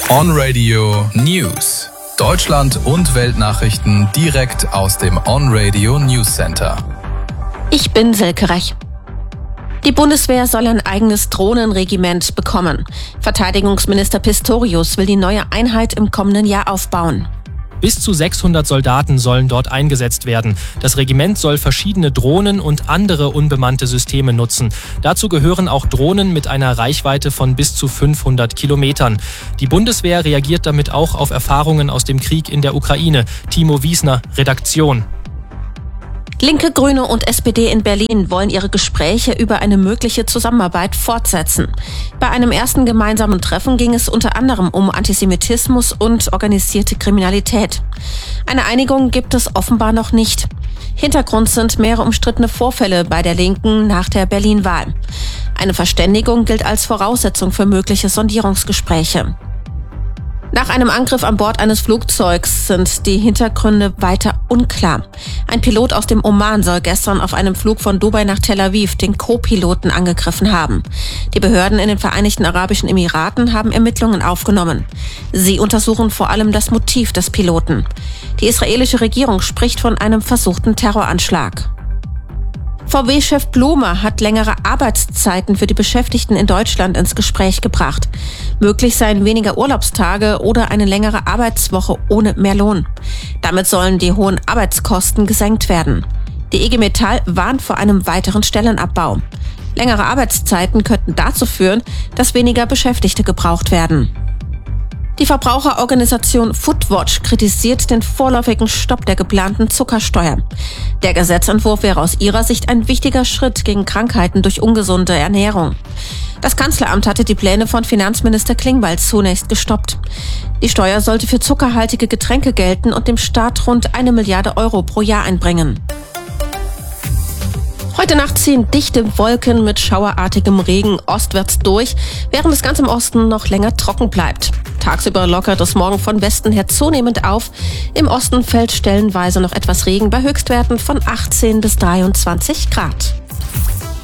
On-Radio News. Deutschland und Weltnachrichten direkt aus dem On-Radio News Center. Ich bin Silke Rech. Die Bundeswehr soll ein eigenes Drohnenregiment bekommen. Verteidigungsminister Pistorius will die neue Einheit im kommenden Jahr aufbauen. Bis zu 600 Soldaten sollen dort eingesetzt werden. Das Regiment soll verschiedene Drohnen und andere unbemannte Systeme nutzen. Dazu gehören auch Drohnen mit einer Reichweite von bis zu 500 Kilometern. Die Bundeswehr reagiert damit auch auf Erfahrungen aus dem Krieg in der Ukraine. Timo Wiesner, Redaktion. Linke, Grüne und SPD in Berlin wollen ihre Gespräche über eine mögliche Zusammenarbeit fortsetzen. Bei einem ersten gemeinsamen Treffen ging es unter anderem um Antisemitismus und organisierte Kriminalität. Eine Einigung gibt es offenbar noch nicht. Hintergrund sind mehrere umstrittene Vorfälle bei der Linken nach der Berlin-Wahl. Eine Verständigung gilt als Voraussetzung für mögliche Sondierungsgespräche. Nach einem Angriff an Bord eines Flugzeugs sind die Hintergründe weiter unklar. Ein Pilot aus dem Oman soll gestern auf einem Flug von Dubai nach Tel Aviv den Co-Piloten angegriffen haben. Die Behörden in den Vereinigten Arabischen Emiraten haben Ermittlungen aufgenommen. Sie untersuchen vor allem das Motiv des Piloten. Die israelische Regierung spricht von einem versuchten Terroranschlag. VW-Chef Blume hat längere Arbeitszeiten für die Beschäftigten in Deutschland ins Gespräch gebracht. Möglich seien weniger Urlaubstage oder eine längere Arbeitswoche ohne mehr Lohn. Damit sollen die hohen Arbeitskosten gesenkt werden. Die IG Metall warnt vor einem weiteren Stellenabbau. Längere Arbeitszeiten könnten dazu führen, dass weniger Beschäftigte gebraucht werden. Die Verbraucherorganisation Foodwatch kritisiert den vorläufigen Stopp der geplanten Zuckersteuer. Der Gesetzentwurf wäre aus ihrer Sicht ein wichtiger Schritt gegen Krankheiten durch ungesunde Ernährung. Das Kanzleramt hatte die Pläne von Finanzminister Klingbeil zunächst gestoppt. Die Steuer sollte für zuckerhaltige Getränke gelten und dem Staat rund 1 Milliarde Euro pro Jahr einbringen. Heute Nacht ziehen dichte Wolken mit schauerartigem Regen ostwärts durch, während es ganz im Osten noch länger trocken bleibt. Tagsüber lockert es morgen von Westen her zunehmend auf. Im Osten fällt stellenweise noch etwas Regen bei Höchstwerten von 18 bis 23 Grad.